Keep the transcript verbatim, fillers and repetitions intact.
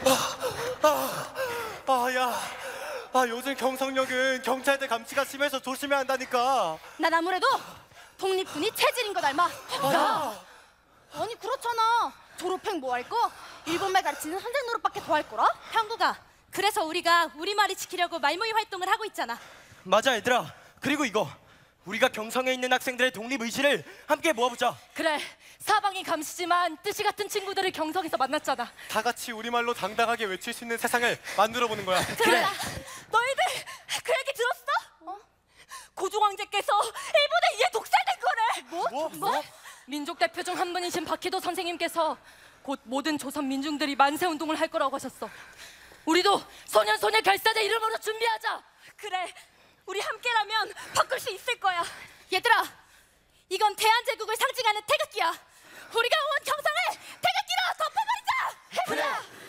아, 아, 야, 아 요즘 경성역은 경찰대 감시가 심해서 조심해야 한다니까. 난 아무래도 독립군이 체질인 거 닮아. 야, 아니 그렇잖아. 졸업행 뭐 할 거? 일본말 가르치는 선생 노릇밖에 더 할 거라? 형구가 그래서 우리가 우리말을 지키려고 말모임 활동을 하고 있잖아. 맞아 얘들아. 그리고 이거 우리가 경성에 있는 학생들의 독립의식을 함께 모아보자. 그래, 사방이 감시지만 뜻이 같은 친구들을 경성에서 만났잖아. 다 같이 우리말로 당당하게 외칠 수 있는 세상을 만들어보는 거야. 그래. 너희들 그 얘기 들었어? 어? 고종 황제께서 일본에 의해 독살된 거래. 뭐? 뭐? 민족 대표 중 한 분이신 박해도 선생님께서 곧 모든 조선 민중들이 만세 운동을 할 거라고 하셨어. 우리도 소년 소녀 결사대 이름으로 준비하자. 그래, 우리 함께라면 바꿀 수 있을 거야. 얘들아, 이건 대한제국을 상징하는 태극기야. 우리가 온 경성을 태극기로 덮어버리자. 그래.